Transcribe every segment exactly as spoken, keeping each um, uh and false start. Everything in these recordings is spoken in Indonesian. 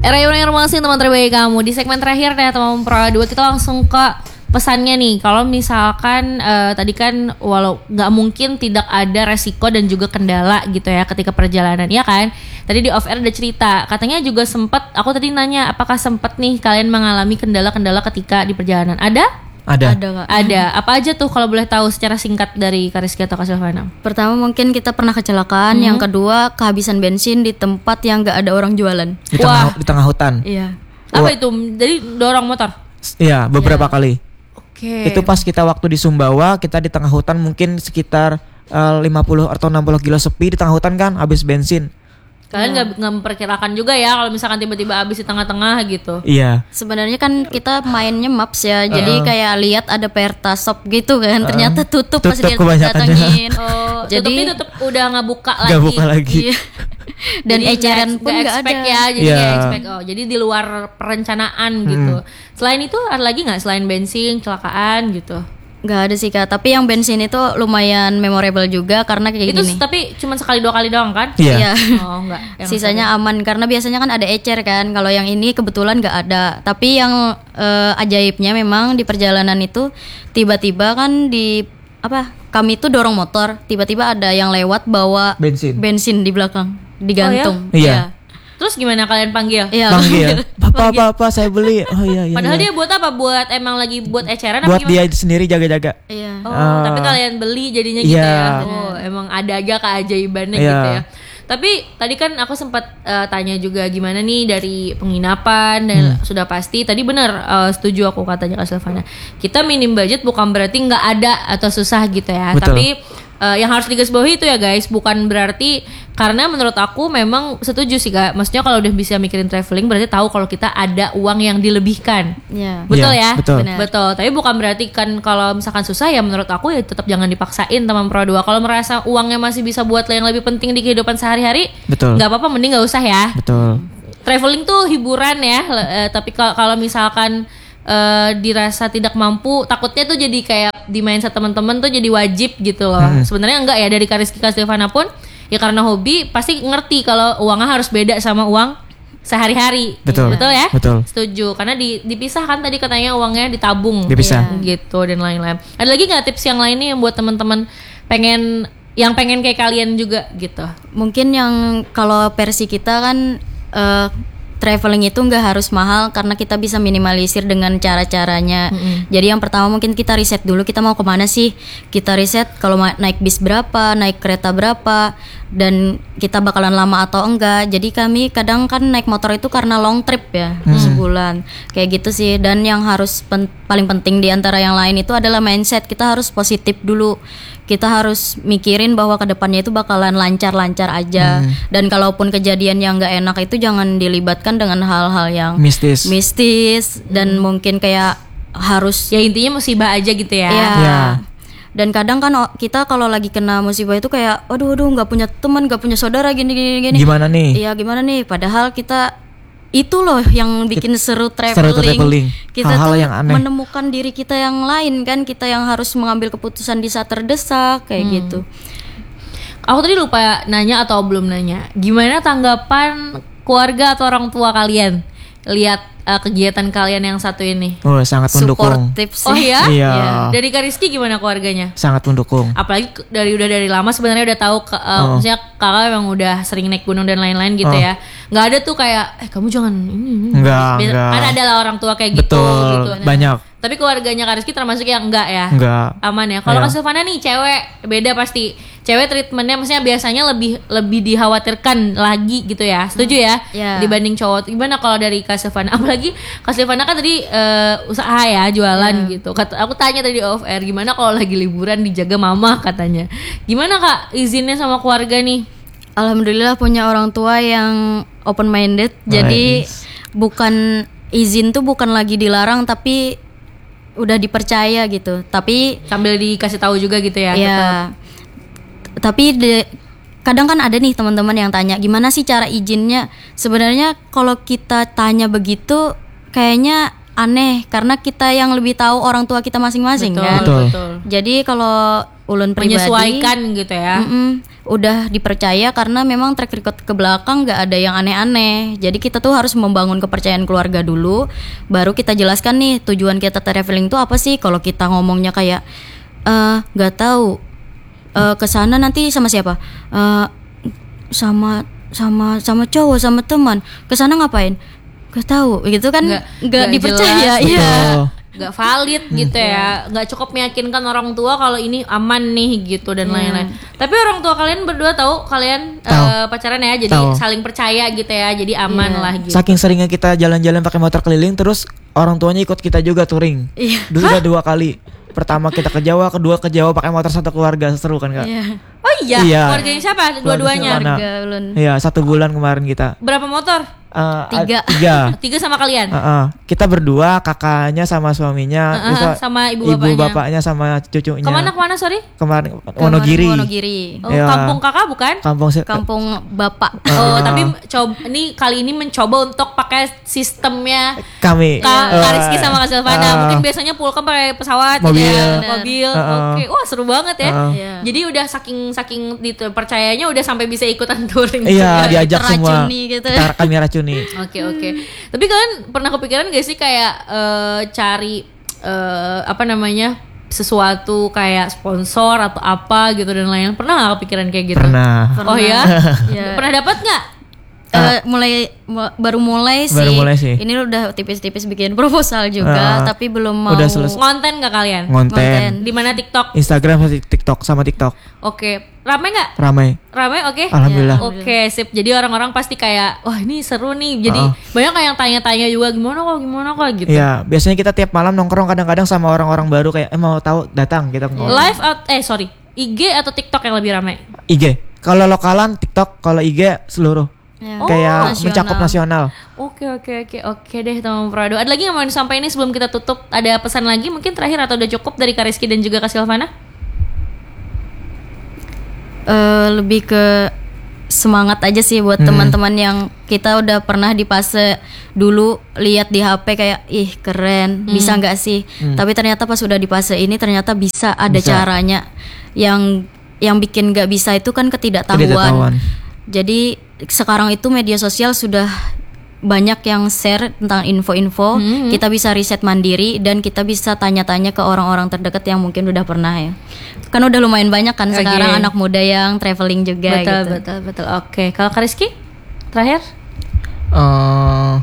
Era informasi teman terbaik kamu. Di segmen terakhir deh teman Pro dua kita langsung ke pesannya nih. Kalau misalkan uh, tadi kan walau nggak mungkin tidak ada resiko dan juga kendala gitu ya ketika perjalanan, ya kan? Tadi di off air ada cerita, katanya juga sempat. Aku tadi nanya, apakah sempat nih kalian mengalami kendala-kendala ketika di perjalanan? Ada? Ada. Ada, Kak. Ada. Apa aja tuh kalau boleh tahu secara singkat dari Kak Rizky atau Kak Silvana? Pertama mungkin kita pernah kecelakaan, Hmm. yang kedua kehabisan bensin di tempat yang nggak ada orang jualan. Di tengah, di tengah hutan. Iya. Apa Wah. itu? Jadi dorong motor? Iya, beberapa Iya. kali. Oke. Itu pas kita waktu di Sumbawa, kita di tengah hutan mungkin sekitar uh, lima puluh atau enam puluh kilo sepi di tengah hutan kan, habis bensin. Kalian nggak nggak memperkirakan juga ya kalau misalkan tiba-tiba habis di tengah-tengah gitu. Iya. Sebenarnya kan kita mainnya maps ya, jadi kayak lihat ada Pertasop gitu kan, ternyata tutup pas Tutup dia kebanyakan datangin. Oh, Jadi- jadi tutup udah nggak buka lagi. Nggak buka lagi. Iya. Dan Jadi eceran nggak- pun nggak nggak expect ada. ya, jadi Iya. nggak expect. Oh, jadi di luar perencanaan gitu. Selain itu ada lagi nggak selain bensin, kecelakaan gitu? Nggak ada sih Kak, tapi yang bensin itu lumayan memorable juga karena kayak Itu gini. tapi cuma sekali dua kali doang kan? Iya. Iya. Oh enggak. Yang Sisanya aman karena biasanya kan ada ecer kan. Kalau yang ini kebetulan nggak ada. Tapi yang eh, ajaibnya memang di perjalanan itu tiba-tiba kan di apa? Kami itu dorong motor, tiba-tiba ada yang lewat bawa Bensin. bensin di belakang, digantung. Oh, iya? Terus gimana kalian panggil? Iya. Panggil. Bapak, bapak, saya beli. Oh iya, iya. Padahal iya. dia buat apa? Buat emang lagi buat eceran apa buat gimana? dia sendiri jaga-jaga. Iya. Oh, Ah. tapi kalian beli jadinya gitu Iya. ya. Oh, emang ada aja keajaibannya Iya. gitu ya. Tapi tadi kan aku sempat eh, tanya juga gimana nih dari penginapan dan Hmm. sudah pasti tadi benar eh, setuju aku katanya Kak Silvana. Kita minim budget bukan berarti nggak ada atau susah gitu ya. Betul. Tapi eh, yang harus digarisbawahi itu ya guys, bukan berarti karena menurut aku memang setuju sih Kak. Maksudnya kalau udah bisa mikirin traveling berarti tahu kalau kita ada uang yang dilebihkan. Iya. Betul Iya, ya? betul. Benar. Betul. Tapi bukan berarti kan kalau misalkan susah ya menurut aku ya tetap jangan dipaksain teman Pro dua. Kalau merasa uangnya masih bisa buat yang lebih penting di kehidupan sehari-hari, Betul. nggak apa-apa, mending nggak usah ya. Betul. Traveling tuh hiburan ya. le- eh, tapi kalau kalau misalkan eh, dirasa tidak mampu, takutnya tuh jadi kayak di mindset teman-teman tuh jadi wajib gitu loh. Sebenarnya enggak ya, dari Kak Rizky Kak Silvana pun ya karena hobi pasti ngerti kalau uangnya harus beda sama uang sehari-hari. Betul. Betul ya? Betul. Setuju. Karena di, dipisahkan tadi katanya uangnya ditabung. Dipisah. Iya, gitu dan lain-lain. Ada lagi nggak tips yang lainnya yang buat teman-teman pengen yang pengen kayak kalian juga gitu? Mungkin yang kalau versi kita kan eh, traveling itu nggak harus mahal karena kita bisa minimalisir dengan cara-caranya. Jadi yang pertama mungkin kita riset dulu kita mau kemana sih. Kita riset kalau ma- naik bis berapa, naik kereta berapa, dan kita bakalan lama atau enggak. Jadi kami kadang kan naik motor itu karena long trip ya, sebulan kayak gitu sih. Dan yang harus pen- paling penting di antara yang lain itu adalah mindset. Kita harus positif dulu. Kita harus mikirin bahwa kedepannya itu bakalan lancar-lancar aja. Dan kalaupun kejadian yang nggak enak itu jangan dilibatkan dengan hal-hal yang Mistis. mistis dan mungkin kayak harus Ya intinya musibah aja gitu ya. ya. Ya. Dan kadang kan o- kita kalau lagi kena musibah itu kayak aduh aduh nggak punya teman, nggak punya saudara gini gini gini. Gimana nih? Iya gimana nih? Padahal kita itu loh yang bikin seru Seru traveling. traveling. Kita Hal-hal tuh yang aneh. menemukan diri kita yang lain kan, kita yang harus mengambil keputusan di saat terdesak kayak gitu. Aku tadi lupa nanya atau belum nanya. Gimana tanggapan keluarga atau orang tua kalian lihat uh, kegiatan kalian yang satu ini? Oh, sangat mendukung. Supportive sih. Oh iya? Iya. Dari Kak Rizky gimana keluarganya? Sangat mendukung. Apalagi ke- dari udah dari lama sebenarnya udah tahu ke, uh, Oh. maksudnya kakak memang udah sering naik gunung dan lain-lain gitu Oh. ya. Nggak ada tuh kayak eh kamu jangan ini. ini." Enggak, Biasa- enggak. Kan ada lah orang tua kayak gitu Betul, gitu. banyak. Tapi keluarganya Kak Rizky termasuk yang enggak ya? Enggak. Aman ya. Kalau Iya. Kak Silvana nih cewek beda pasti. Cewek treatmentnya maksudnya biasanya lebih lebih dikhawatirkan lagi gitu ya. Setuju ya? Iya. Dibanding cowok. Gimana kalau dari Kak Silvana? Apalagi Kak Silvana kan tadi eh, usaha ya, jualan gitu. Kata, aku tanya tadi off air, gimana kalau lagi liburan dijaga mama katanya. Gimana Kak izinnya sama keluarga nih? Alhamdulillah punya orang tua yang open minded. Jadi Nice. bukan izin tuh bukan lagi dilarang tapi udah dipercaya gitu. Tapi Sambil dikasih tahu juga gitu ya. ya tetap. tapi de- kadang kan ada nih teman-teman yang tanya gimana sih cara izinnya. Sebenarnya kalau kita tanya begitu kayaknya aneh karena kita yang lebih tahu orang tua kita masing-masing Betul, kan. Betul. betul. Jadi kalau ulun pribadi menyesuaikan gitu ya. Mm-mm, udah dipercaya karena memang track record ke belakang nggak ada yang aneh-aneh. Jadi kita tuh harus membangun kepercayaan keluarga dulu, baru kita jelaskan nih tujuan kita traveling tuh apa sih. Kalau kita ngomongnya kayak eh, nggak tahu uh, kesana nanti sama siapa, uh, sama sama sama cowok sama teman, kesana ngapain? Gak tahu, gitu kan Nggak- nggak nggak dipercaya, jelas. iya. Betul. Nggak valid gitu ya, nggak cukup meyakinkan orang tua kalau ini aman nih gitu dan lain-lain. Tapi orang tua kalian berdua tahu kalian Tahu. eh, pacaran ya, jadi Tahu. saling percaya gitu ya, jadi aman Iya. lah gitu. Saking seringnya kita jalan-jalan pakai motor keliling, terus orang tuanya ikut kita juga touring. Iya. Dulu udah dua kali. Pertama kita ke Jawa, kedua ke Jawa pakai motor satu keluarga, seru kan kak? Iya. Oh iya, Iya. keluarganya siapa? Dua-duanya. Keluarga. Keluarga ulun. Iya, satu bulan kemarin kita. Berapa motor? Eh, Tiga. ad- Tiga. Tiga sama kalian. Heeh. Kita berdua, kakaknya sama suaminya, Heeh, terus sama ibu ibu bapaknya. bapaknya sama cucunya. Kemana kemana sorry? Kemarin Kemarin Wonogiri. Wonogiri. Oh, Iya. kampung kakak bukan? Kampung se- Kampung bapak. Oh, Ah. tapi coba ini kali ini mencoba untuk pakai sistemnya kami. Kak Eh, Kak Rizky sama Kak Silvana. eh, Mungkin biasanya pulang pakai pesawat Mobil. gitu ya, Benar. mobil. Heeh. Oke, wah seru banget ya. Heeh. Iya. Jadi udah saking saking gitu percayanya udah sampai bisa ikutan touring. Iya, juga. diajak semua. Teracuni gitu. Kita, kami racuni. Oke oke. Tapi kalian pernah kepikiran gak sih kayak eh, cari eh, apa namanya sesuatu kayak sponsor atau apa gitu dan lain-lain? Pernah gak kepikiran kayak gitu? Pernah. Oh ya? Iya. Pernah dapat nggak? Eh, mulai mu- baru mulai sih. Baru mulai sih. Ini udah tipis-tipis bikin proposal juga, Ah, tapi belum mau. udah selesai. Ngonten gak kalian? Ngonten. Di mana TikTok? Instagram sama TikTok sama TikTok Oke, rame nggak? ramai. Rame, oke. Alhamdulillah. Oke, sip. Jadi orang-orang pasti kayak, wah ini seru nih. Jadi Uh-uh. banyak kayak yang tanya-tanya juga gimana kok, gimana kok gitu. Iya, biasanya kita tiap malam nongkrong kadang-kadang sama orang-orang baru kayak eh mau tahu datang kita ngobrol. Live out, eh sorry, I G atau TikTok yang lebih ramai? I G. Kalau lokalan TikTok, kalau I G seluruh. Ya. Kayak nasional. mencakup nasional. Oke, oke, oke, oke deh teman Prado. Ada lagi yang mau disampaikan ini sebelum kita tutup? Ada pesan lagi mungkin terakhir atau udah cukup dari Kak Rizky dan juga Kak Silvana? Eh, lebih ke semangat aja sih buat Hmm. teman-teman yang kita udah pernah di fase dulu lihat di H P kayak ih keren, bisa nggak sih? Tapi ternyata pas udah di fase ini ternyata bisa ada Bisa. caranya. Yang yang bikin nggak bisa itu kan ketidaktahuan. Ketidaktahuan. Jadi sekarang itu media sosial sudah banyak yang share tentang info-info. Kita bisa riset mandiri dan kita bisa tanya-tanya ke orang-orang terdekat yang mungkin udah pernah ya. Kan udah lumayan banyak kan Oke. sekarang anak muda yang traveling juga Betul, gitu. betul, betul. Oke, kalau Kak Rizky terakhir? Eh,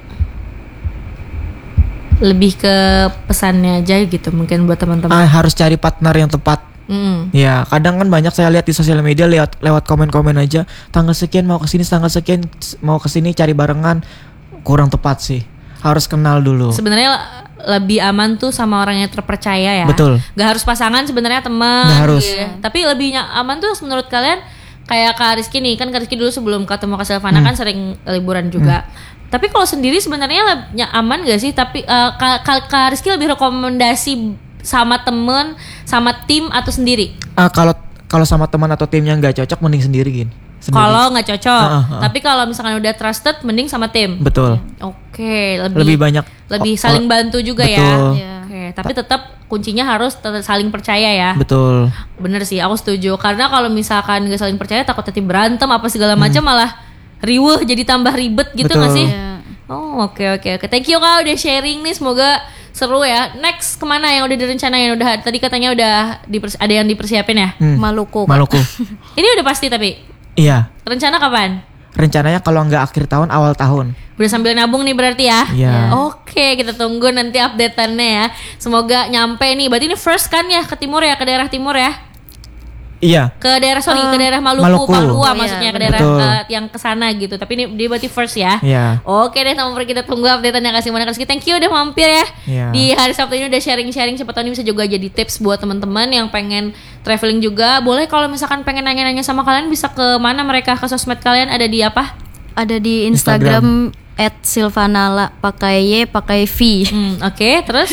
Lebih ke pesannya aja gitu mungkin buat teman-teman. ah, harus cari partner yang tepat. Mm. Ya, kadang kan banyak saya lihat di sosial media lewat lewat komen-komen aja, tanggal sekian mau kesini, tanggal sekian mau kesini cari barengan, kurang tepat sih. Harus kenal dulu. Sebenarnya lebih aman tuh sama orang yang terpercaya ya. Betul. Gak harus pasangan sebenarnya teman. Nggak harus. gitu. Tapi lebih ny- aman tuh menurut kalian kayak Kak Rizky nih, kan Kak Rizky dulu sebelum ketemu Kak Silvana kan sering liburan juga. Tapi kalau sendiri sebenarnya leb- ny- aman gak sih? Tapi eh, Kak, Kak, Kak Rizky lebih rekomendasi sama temen, sama tim atau sendiri? Ah, kalau kalau sama teman atau tim yang nggak cocok mending sendiri gin. Sendiri. Kalau nggak cocok. Ah, ah, ah. Tapi kalau misalkan udah trusted, mending sama tim. Betul. Oke, lebih Lebih banyak lebih oh, saling oh, bantu juga betul. ya. Iya. Oke, tapi tetap kuncinya harus tetap saling percaya ya. Betul. Bener sih, aku setuju. Karena kalau misalkan nggak saling percaya, takut nanti berantem apa segala macam malah riweh jadi tambah ribet gitu nggak Betul. sih? Iya. Oh oke oke oke. Thank you Kak udah sharing nih. Semoga seru ya. Next kemana yang udah direncanain? Udah tadi katanya udah dipers- ada yang dipersiapin ya? Hmm. Maluku. Kak. Maluku. Ini udah pasti tapi Iya. rencana kapan? Rencananya kalau nggak akhir tahun, awal tahun. Udah sambil nabung nih berarti ya? Iya. Oke, kita tunggu nanti update-annya ya. Semoga nyampe nih. Berarti ini first kan ya ke timur ya, ke daerah timur ya? Iya. Ke daerah sorry, Eh, ke daerah Maluku, Maluku. Papua Oh, iya, maksudnya ke benar. daerah Betul. eh, yang kesana gitu. Tapi ini dia berarti first ya. Iya. Oke deh, teman-teman kita tunggu update-annya kasih mana kasih. Thank you udah mampir ya. Iya. Di hari Sabtu ini udah sharing-sharing. Siapa tahu ini bisa juga jadi tips buat teman-teman yang pengen traveling juga. Boleh kalau misalkan pengen nanya-nanya sama kalian bisa ke mana mereka, ke sosmed kalian ada di apa? Ada di Instagram at silvanala pakai Y pakai V Hmm, oke, terus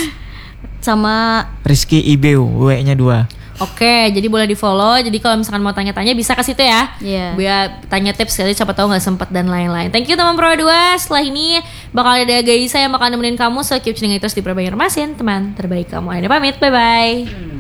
sama Rizky Ibeu, W-nya dua. oke, jadi boleh di follow. Jadi kalau misalkan mau tanya-tanya bisa ke situ ya. Iya. Biar tanya tips kali siapa tahu nggak sempet dan lain-lain. Thank you teman Pro dua. Setelah ini bakal ada Gaisa yang bakal nemenin kamu. So keep tuning terus di Prabayar Masin, teman terbaik kamu. Ini pamit, bye bye.